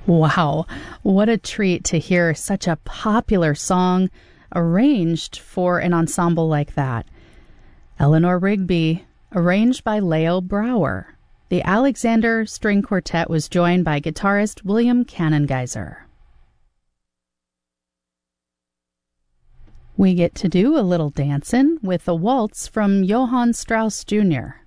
Wow, what a treat to hear such a popular song arranged for an ensemble like that. Eleanor Rigby, arranged by Leo Brouwer. The Alexander String Quartet was joined by guitarist William Cannongeiser. We get to do a little dancing with a waltz from Johann Strauss Jr.